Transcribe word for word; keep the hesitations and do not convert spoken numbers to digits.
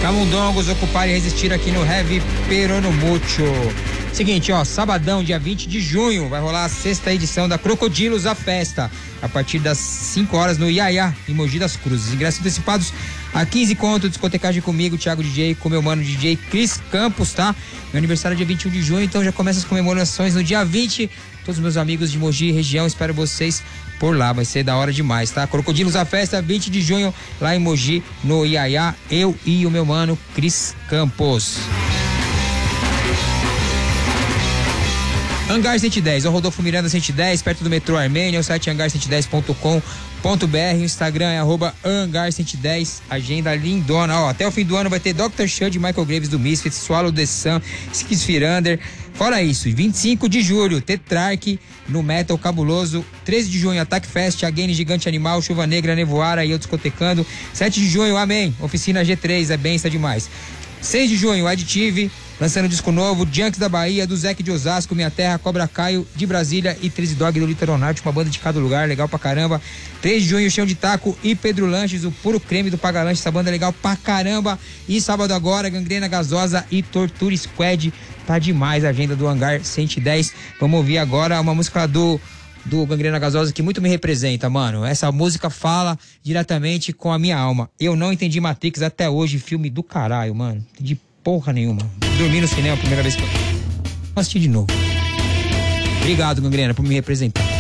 Camundongos ocupar e resistir aqui no Heavy Perono Mucho. Seguinte, ó, sabadão, dia vinte de junho, vai rolar a sexta edição da Crocodilos a Festa, a partir das cinco horas no Iaiá, em Mogi das Cruzes. Ingressos antecipados a quinze conto, discotecagem comigo, Thiago D J, com meu mano D J Cris Campos, tá? Meu aniversário é dia vinte e um de junho, então já começa as comemorações no dia vinte. Todos os meus amigos de Mogi e região, espero vocês por lá, vai ser da hora demais, tá? Crocodilos a Festa, vinte de junho, lá em Mogi, no Iaiá, eu e o meu mano Cris Campos. Hangar cento e dez, o Rodolfo Miranda cento e dez, perto do metrô Armênia, o site hangar cento e dez ponto com ponto b r, o Instagram é arroba hangar cento e dez, agenda lindona, ó, até o fim do ano vai ter doutor Shud, Michael Graves do Misfits, Swallow the Sun, Skisfirander, fora isso, vinte e cinco de julho, Tetrarch, no Metal Cabuloso, treze de junho, Attack Fest, Again, Gigante Animal, Chuva Negra, Nevoara e eu discotecando, sete de junho, Amém, Oficina G três, é benção demais. seis de junho, Additive, lançando disco novo, Junks da Bahia, do Zeke de Osasco, Minha Terra, Cobra Caio de Brasília e Trizy Dog do Litoral Norte, uma banda de cada lugar, legal pra caramba. três de junho, Chão de Taco e Pedro Lanches, o puro creme do Pagalanche, essa banda é legal pra caramba. E sábado agora, Gangrena Gasosa e Torture Squad, tá demais a agenda do Hangar cento e dez. Vamos ouvir agora uma música do... do Gangrena Gasosa que muito me representa, mano. Essa música fala diretamente com a minha alma. Eu não entendi Matrix até hoje, filme do caralho, mano. Não entendi porra nenhuma. Dormi no cinema a primeira vez que eu... Vou assistir de novo. Obrigado, Gangrena, por me representar.